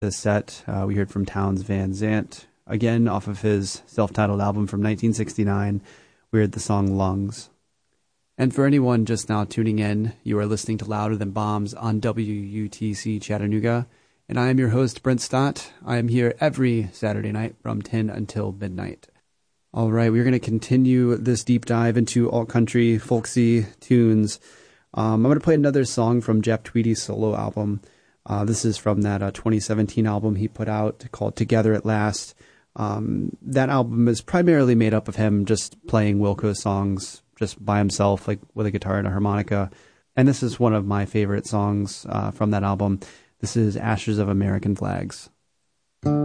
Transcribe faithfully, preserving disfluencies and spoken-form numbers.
This set, uh, we heard from Townes Van Zandt, again off of his self-titled album from nineteen sixty-nine. We heard the song Lungs. And for anyone just now tuning in, you are listening to Louder Than Bombs on W U T C Chattanooga, and I am your host, Brent Stott. I am here every Saturday night from ten until midnight. All right, we're going to continue this deep dive into alt-country, folksy tunes. Um, I'm going to play another song from Jeff Tweedy's solo album. Uh, this is from that uh, twenty seventeen album he put out called Together at Last. Um, that album is primarily made up of him just playing Wilco songs just by himself, like with a guitar and a harmonica. And this is one of my favorite songs uh, from that album. This is Ashes of American Flags.